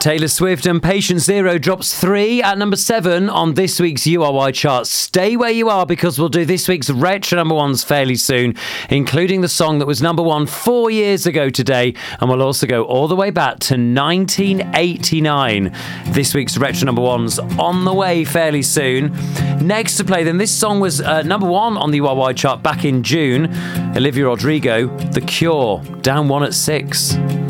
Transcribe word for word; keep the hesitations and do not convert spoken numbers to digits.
Taylor Swift and Patient Zero drops three at number seven on this week's U R Y chart. Stay where you are because we'll do this week's retro number ones fairly soon, including the song that was number one four years ago today. And we'll also go all the way back to nineteen eighty-nine. This week's retro number ones on the way fairly soon. Next to play then, this song was uh, number one on the U R Y chart back in June. Olivia Rodrigo, The Cure, down one at six.